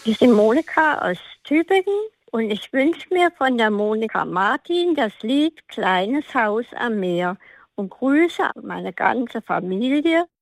Ich bin Monika aus Tübingen und ich wünsche mir von der Monika Martin das Lied Kleines Haus am Meer und grüße meine ganze Familie